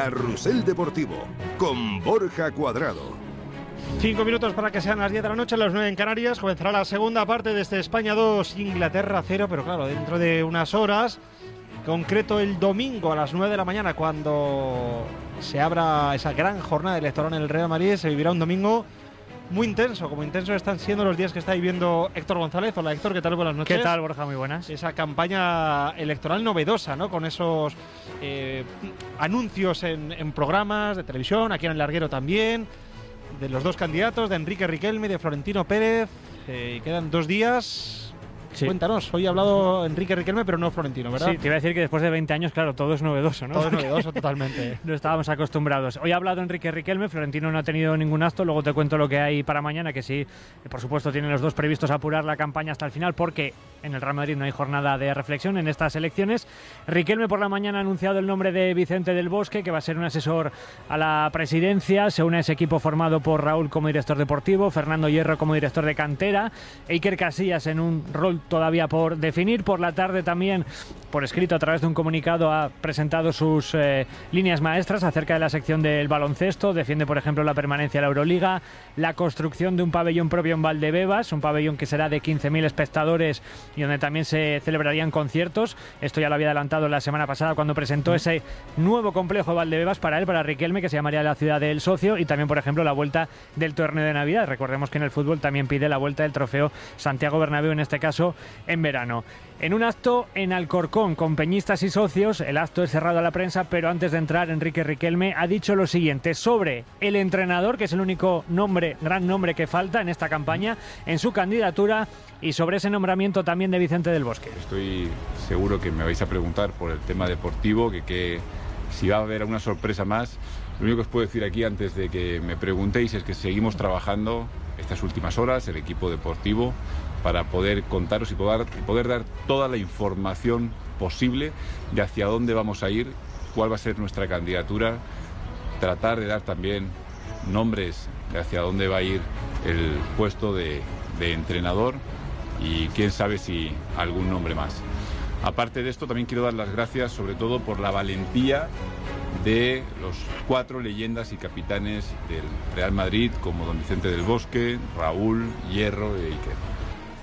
Carrusel Deportivo, con Borja Cuadrado. 5 minutos para que sean las 10 de la noche, las 9 en Canarias. Comenzará la segunda parte de este España 2, Inglaterra 0, pero claro, dentro de unas horas, concreto el domingo a las 9 de la mañana, cuando se abra esa gran jornada electoral en el Real Madrid, se vivirá un domingo muy intenso, como intensos están siendo los días que está viviendo Héctor González. Hola Héctor, ¿qué tal? Buenas noches. ¿Qué tal, Borja? Muy buenas. Esa campaña electoral novedosa, ¿no? Con esos anuncios en programas de televisión, aquí en el Larguero también, de los dos candidatos, de Enrique Riquelme y de Florentino Pérez. Quedan 2 días. Sí. Cuéntanos, hoy ha hablado Enrique Riquelme, pero no Florentino, ¿verdad? Sí, te iba a decir que después de 20 años, claro, todo es novedoso, ¿no? Todo es novedoso, totalmente. No estábamos acostumbrados. Hoy ha hablado Enrique Riquelme, Florentino no ha tenido ningún acto, luego te cuento lo que hay para mañana, que sí, por supuesto tienen los dos previstos apurar la campaña hasta el final, porque en el Real Madrid no hay jornada de reflexión en estas elecciones. Riquelme por la mañana ha anunciado el nombre de Vicente del Bosque, que va a ser un asesor a la presidencia. Se une a ese equipo formado por Raúl como director deportivo, Fernando Hierro como director de cantera, Iker Casillas en un rol todavía por definir. Por la tarde también, por escrito a través de un comunicado, ha presentado sus líneas maestras acerca de la sección del baloncesto. Defiende, por ejemplo, la permanencia de la Euroliga, la construcción de un pabellón propio en Valdebebas, un pabellón que será de 15.000 espectadores y donde también se celebrarían conciertos. Esto ya lo había adelantado la semana pasada cuando presentó ese nuevo complejo de Valdebebas para él, para Riquelme, que se llamaría la ciudad del socio, y también, por ejemplo, la vuelta del torneo de Navidad. Recordemos que en el fútbol también pide la vuelta del trofeo Santiago Bernabéu, en este caso en verano. En un acto en Alcorcón con peñistas y socios, el acto es cerrado a la prensa, pero antes de entrar, Enrique Riquelme ha dicho lo siguiente sobre el entrenador, que es el único nombre, gran nombre que falta en esta campaña, en su candidatura, y sobre ese nombramiento también de Vicente del Bosque. Estoy seguro que me vais a preguntar por el tema deportivo, que si va a haber alguna sorpresa más. Lo único que os puedo decir aquí antes de que me preguntéis es que seguimos trabajando estas últimas horas, el equipo deportivo, para poder contaros y poder dar toda la información posible de hacia dónde vamos a ir, cuál va a ser nuestra candidatura, tratar de dar también nombres de hacia dónde va a ir el puesto de entrenador y quién sabe si algún nombre más. Aparte de esto, también quiero dar las gracias sobre todo por la valentía de los 4 leyendas y capitanes del Real Madrid, como don Vicente del Bosque, Raúl, Hierro e Iker.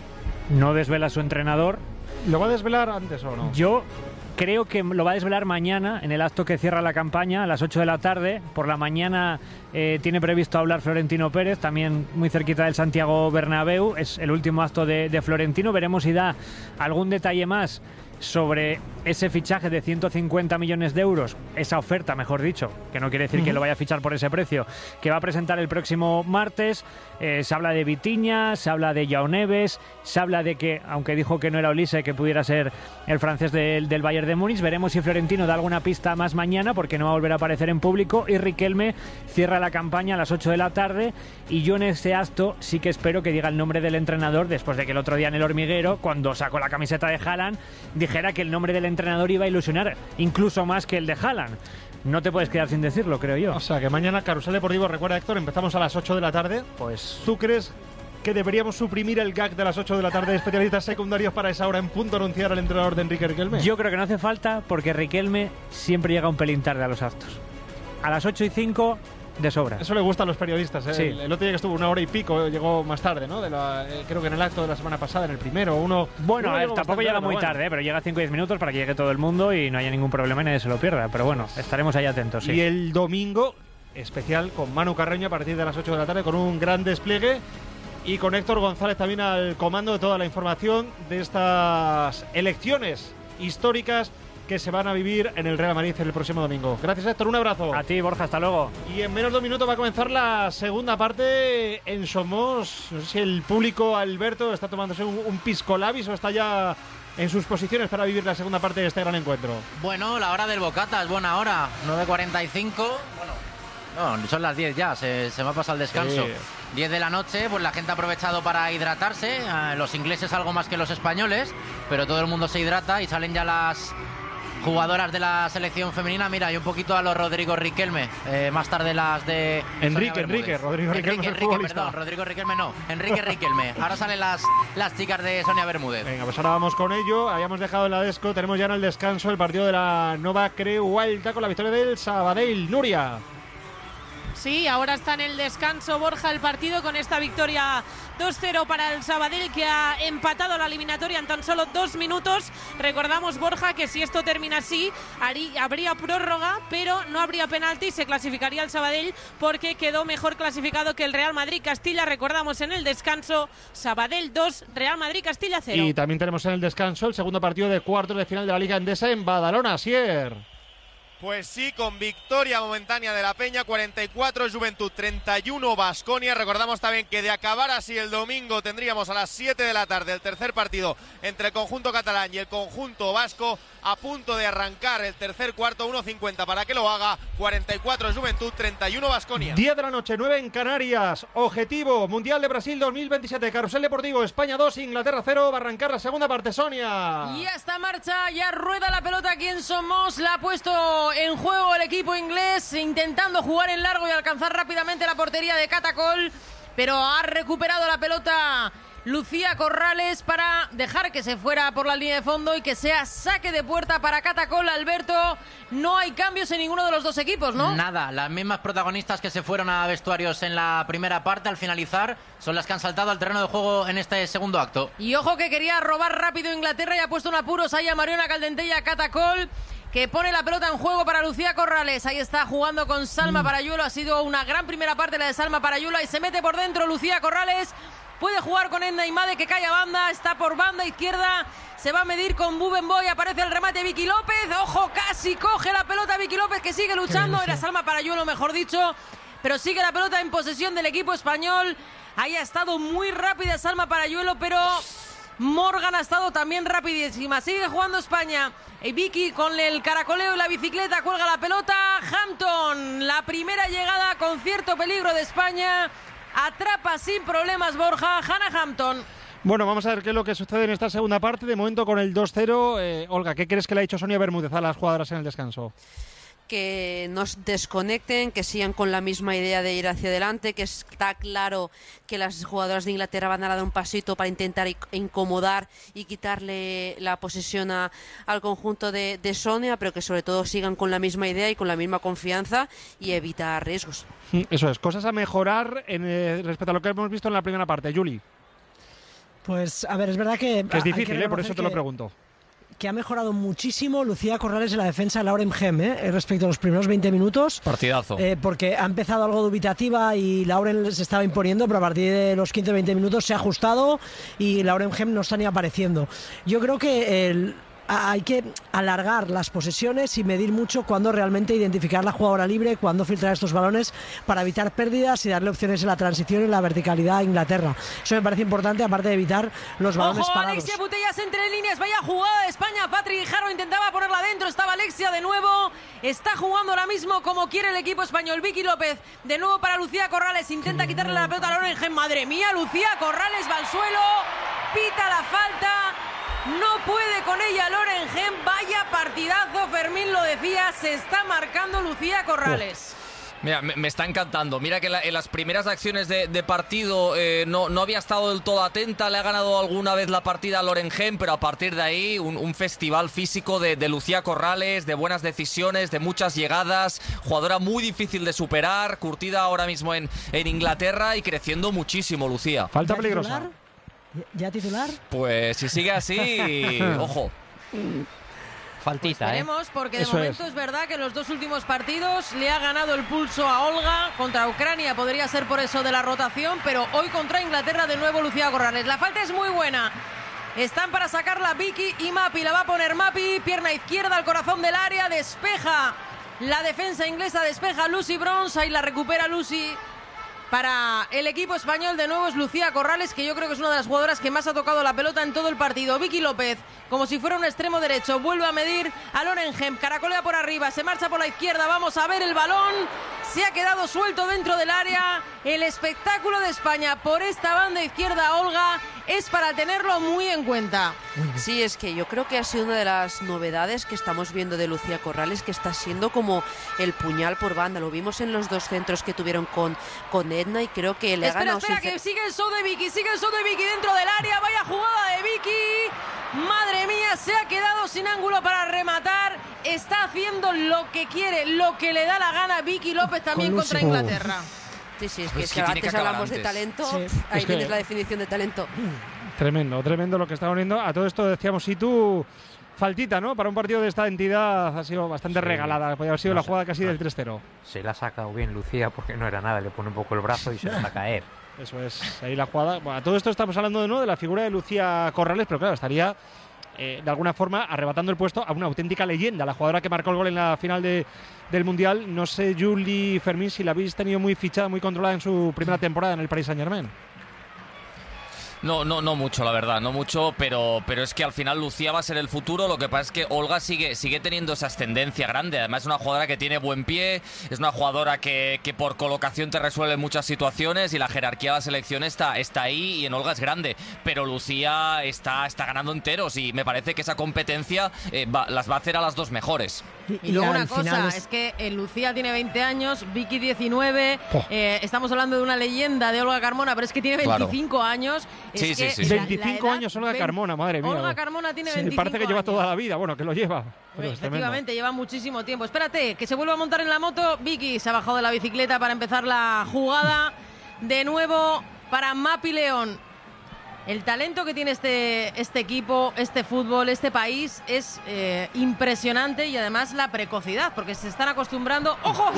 No desvela su entrenador. ¿Lo va a desvelar antes o no? Yo creo que lo va a desvelar mañana, en el acto que cierra la campaña, a las 8 de la tarde. Por la mañana tiene previsto hablar Florentino Pérez, también muy cerquita del Santiago Bernabéu. Es el último acto de Florentino. Veremos si da algún detalle más sobre ese fichaje de 150 millones de euros, esa oferta, mejor dicho, que no quiere decir que lo vaya a fichar por ese precio, que va a presentar el próximo martes. Se habla de Vitinha, se habla de João Neves, se habla de que, aunque dijo que no era Olise, que pudiera ser el francés del Bayern de Múnich. Veremos si Florentino da alguna pista más mañana, porque no va a volver a aparecer en público, y Riquelme cierra la campaña a las 8 de la tarde, y yo en ese acto sí que espero que diga el nombre del entrenador, después de que el otro día en el Hormiguero, cuando sacó la camiseta de Haaland, dijera que el nombre del entrenador iba a ilusionar incluso más que el de Haaland. No te puedes quedar sin decirlo, creo yo. O sea, que mañana Carrusel Deportivo, recuerda Héctor, empezamos a las 8 de la tarde. Pues, ¿tú crees que deberíamos suprimir el gag de las 8 de la tarde de especialistas secundarios para esa hora en punto anunciar al entrenador de Enrique Riquelme? Yo creo que no hace falta, porque Riquelme siempre llega un pelín tarde a los actos. A las 8:05 de sobra. Eso le gusta a los periodistas, ¿eh? Sí. El otro día que estuvo 1 hora y pico, llegó más tarde, ¿no? Creo que en el acto de la semana pasada, en el primero, Bueno, tampoco llega muy tarde, pero llega 5 o 10 minutos para que llegue todo el mundo y no haya ningún problema y nadie se lo pierda. Pero bueno, estaremos ahí atentos, sí. Y el domingo, especial con Manu Carreño a partir de las 8 de la tarde, con un gran despliegue, y con Héctor González también al comando de toda la información de estas elecciones históricas que se van a vivir en el Real Madrid el próximo domingo. Gracias, Héctor, un abrazo. A ti, Borja, hasta luego. Y en menos de un minuto va a comenzar la segunda parte en Somos. No sé si el público, Alberto, está tomándose un pisco labis o está ya en sus posiciones para vivir la segunda parte de este gran encuentro. Bueno, la hora del bocata es buena hora, 9:45. Bueno, no, son las 10 ya, se me ha pasado el descanso. Sí. 10 de la noche, pues la gente ha aprovechado para hidratarse. Los ingleses algo más que los españoles, pero todo el mundo se hidrata y salen ya las jugadoras de la selección femenina. Mira, y un poquito a los Rodrigo Riquelme, más tarde las de Rodrigo Riquelme es el futbolista. Perdón, Rodrigo Riquelme no, Enrique Riquelme. Ahora salen las chicas de Sonia Bermúdez. Venga, pues ahora vamos con ello. Habíamos dejado en la Desco, tenemos ya en el descanso el partido de la Nova Creu Alta con la victoria del Sabadell. Nuria. Sí, ahora está en el descanso, Borja, el partido con esta victoria 2-0 para el Sabadell, que ha empatado la eliminatoria en tan solo 2 minutos. Recordamos, Borja, que si esto termina así, habría prórroga, pero no habría penalti y se clasificaría el Sabadell porque quedó mejor clasificado que el Real Madrid-Castilla. Recordamos en el descanso, Sabadell 2, Real Madrid-Castilla 0. Y también tenemos en el descanso el segundo partido de cuartos de final de la Liga Endesa en Badalona, Asier. Pues sí, con victoria momentánea de la Peña, 44 Juventud, 31 Baskonia. Recordamos también que de acabar así el domingo tendríamos a las 7 de la tarde el tercer partido entre el conjunto catalán y el conjunto vasco, a punto de arrancar el tercer cuarto, 1:50 para que lo haga. 44 Juventud, 31 Baskonia. 10 de la noche, 9 en Canarias. Objetivo Mundial de Brasil 2027, Carrusel Deportivo, España 2, Inglaterra 0. Va a arrancar la segunda parte, Sonia. Ya está en marcha, ya rueda la pelota aquí en Somos. La ha puesto en juego el equipo inglés, intentando jugar en largo y alcanzar rápidamente la portería de Catacol, pero ha recuperado la pelota Lucía Corrales para dejar que se fuera por la línea de fondo y que sea saque de puerta para Catacol. Alberto, no hay cambios en ninguno de los dos equipos, ¿no? Nada, las mismas protagonistas que se fueron a vestuarios en la primera parte al finalizar son las que han saltado al terreno de juego en este segundo acto. Y ojo que quería robar rápido Inglaterra y ha puesto en apuros ahí a Mariona Caldentella, Catacol, que pone la pelota en juego para Lucía Corrales. Ahí está jugando con Salma Parayuelo. Ha sido una gran primera parte la de Salma Parayuelo y se mete por dentro Lucía Corrales. Puede jugar con Edna Imade, que cae a banda, está por banda izquierda, se va a medir con Bubenboy, aparece el remate Vicky López, ojo, casi coge la pelota Vicky López, que sigue luchando, era Salma Parayuelo mejor dicho, pero sigue la pelota en posesión del equipo español. Ahí ha estado muy rápida Salma Parayuelo, pero Morgan ha estado también rapidísima. Sigue jugando España. Y Vicky con el caracoleo y la bicicleta cuelga la pelota. Hampton, la primera llegada con cierto peligro de España. Atrapa sin problemas Borja, Hannah Hampton. Bueno, vamos a ver qué es lo que sucede en esta segunda parte. De momento con el 2-0. Olga, ¿qué crees que le ha dicho Sonia Bermúdez a las jugadoras en el descanso? Que no desconecten, que sigan con la misma idea de ir hacia adelante, que está claro que las jugadoras de Inglaterra van a dar un pasito para intentar incomodar y quitarle la posesión al conjunto de Sonia, pero que sobre todo sigan con la misma idea y con la misma confianza y evitar riesgos. Eso es, cosas a mejorar respecto a lo que hemos visto en la primera parte. Juli. Pues a ver, es verdad que es difícil, por eso te lo pregunto. Que ha mejorado muchísimo Lucía Corrales en la defensa de Lauren Gem respecto a los primeros 20 minutos. Partidazo. Porque ha empezado algo dubitativa y Lauren se estaba imponiendo, pero a partir de los 15-20 minutos se ha ajustado y Lauren Gem no está ni apareciendo. Yo creo que hay que alargar las posesiones y medir mucho cuándo realmente identificar la jugadora libre, cuándo filtrar estos balones para evitar pérdidas y darle opciones en la transición y en la verticalidad a Inglaterra. Eso me parece importante, aparte de evitar los balones parados. Alexia Putellas entre líneas, vaya jugada de España. Patrick Guijarro intentaba ponerla dentro, estaba Alexia de nuevo. Está jugando ahora mismo como quiere el equipo español. Vicky López, de nuevo para Lucía Corrales, intenta quitarle la pelota a Lauren Gem. Madre mía, Lucía Corrales va al suelo, pita la falta. No puede con ella Lauren Gem. Vaya partidazo, Fermín lo decía, se está marcando Lucía Corrales. Mira, me está encantando. Mira que en las primeras acciones de partido no había estado del todo atenta. Le ha ganado alguna vez la partida a Lauren Gem, pero a partir de ahí un festival físico de Lucía Corrales, de buenas decisiones, de muchas llegadas. Jugadora muy difícil de superar, curtida ahora mismo en Inglaterra y creciendo muchísimo, Lucía. Falta peligrosa. ¿Ya titular? Pues si sigue así, ojo. Faltita, pues veremos, porque de momento es verdad que en los dos últimos partidos le ha ganado el pulso a Olga. Contra Ucrania podría ser por eso de la rotación, pero hoy contra Inglaterra de nuevo Lucía Corrales. La falta es muy buena. Están para sacarla Vicky y Mapi. La va a poner Mapi, pierna izquierda al corazón del área, despeja la defensa inglesa, despeja Lucy Bronze y la recupera Lucy. Para el equipo español de nuevo es Lucía Corrales, que yo creo que es una de las jugadoras que más ha tocado la pelota en todo el partido. Vicky López, como si fuera un extremo derecho, vuelve a medir a Lauren Gem, caracolea por arriba, se marcha por la izquierda, vamos a ver el balón, se ha quedado suelto dentro del área. El espectáculo de España por esta banda izquierda, Olga, es para tenerlo muy en cuenta. Sí, es que yo creo que ha sido una de las novedades que estamos viendo de Lucía Corrales, que está siendo como el puñal por banda. Lo vimos en los 2 centros que tuvieron con Edna y creo que le ha ganado. Espera, que sigue el show de Vicky dentro del área. Vaya jugada de Vicky. Madre mía, se ha quedado sin ángulo para rematar. Está haciendo lo que quiere, lo que le da la gana Vicky López también contra Inglaterra. Sí, es que antes hablamos de talento, ahí tienes la definición de talento. Tremendo lo que está poniendo. A todo esto decíamos, si tú, faltita, ¿no? Para un partido de esta entidad ha sido bastante regalada. Podría haber sido la jugada casi del 3-0. Se la ha sacado bien Lucía porque no era nada, le pone un poco el brazo y se deja caer. Eso es, ahí la jugada. Bueno, a todo esto estamos hablando de nuevo de la figura de Lucía Corrales, pero claro, estaría de alguna forma arrebatando el puesto a una auténtica leyenda, la jugadora que marcó el gol en la final del Mundial. No sé, Julie, Fermín, si la habéis tenido muy fichada, muy controlada en su primera temporada en el Paris Saint-Germain. No mucho, la verdad, no mucho, pero es que al final Lucía va a ser el futuro. Lo que pasa es que Olga sigue teniendo esa ascendencia grande. Además es una jugadora que tiene buen pie, es una jugadora que por colocación te resuelve muchas situaciones y la jerarquía de la selección está ahí y en Olga es grande. Pero Lucía está ganando enteros y me parece que esa competencia las va a hacer a las dos mejores. Y luego una cosa, es que Lucía tiene 20 años, Vicky 19, estamos hablando de una leyenda de Olga Carmona, pero es que tiene 25 años. Sí. 25 años Olga Carmona, madre mía. Olga Carmona tiene 25 parece que lleva toda la vida, bueno, que lo lleva. Efectivamente, lleva muchísimo tiempo. Espérate, que se vuelva a montar en la moto. Vicky se ha bajado de la bicicleta para empezar la jugada. De nuevo para Mapi León. El talento que tiene este equipo, este fútbol, este país es impresionante y además la precocidad, porque se están acostumbrando. ¡Ojo,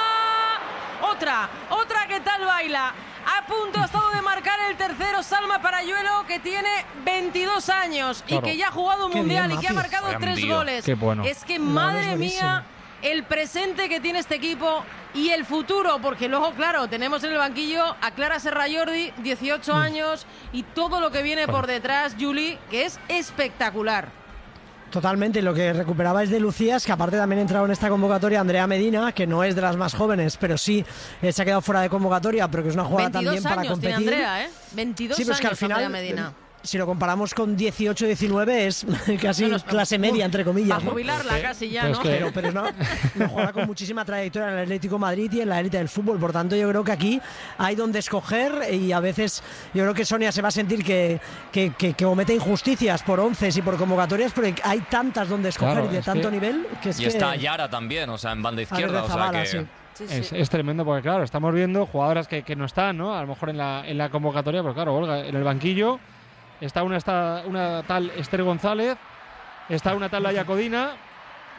Salma! Otra que tal baila. A punto ha estado de marcar el tercero Salma Parayuelo, que tiene 22 años y que ya ha jugado un mundial y que ha marcado 3 goles. Bueno. Es que madre mía, el presente que tiene este equipo y el futuro, porque luego, claro, tenemos en el banquillo a Clara Serra Jordi, 18 años, y todo lo que viene por detrás, Juli, que es espectacular. Totalmente, lo que recuperabais de Lucía es que aparte también entraba en esta convocatoria Andrea Medina, que no es de las más jóvenes, pero sí se ha quedado fuera de convocatoria, pero que es una jugada también para competir. 22 años tiene Andrea, 22 sí, pero es que al años final, Andrea Medina. Si lo comparamos con 18-19 es casi clase media, entre comillas. Para jubilarla casi ya, ¿no? Pero es una jugadora con muchísima trayectoria en el Atlético de Madrid y en la élite del fútbol. Por tanto, yo creo que aquí hay donde escoger y a veces yo creo que Sonia se va a sentir que comete injusticias por 11 y por convocatorias, porque hay tantas donde escoger y de tanto nivel que es y está Yara también, o sea, en banda izquierda. Zabala, o sea que... Es tremendo porque, claro, estamos viendo jugadoras que no están, ¿no? A lo mejor en la convocatoria, pero claro, Olga, en el banquillo está una tal Esther González, está una tal Laia Codina